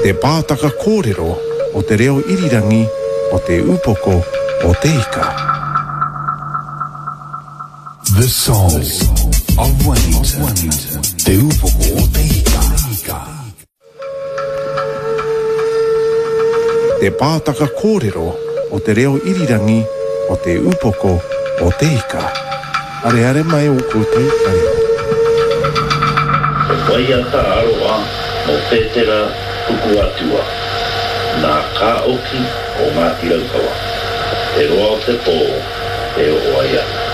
Te pātaka kōrero o te reo irirangi o te upoko o te ika. The Soul of Wellington. Te upoko o te ika. Te pātaka kōrero o te reo irirangi o te upoko o te ika. Are mai o koutou karima. Wai ata aroa mo pētera tuku atua. Nā kā oki o Ngāti Raukawa. E roa o te pō, e o ai ata.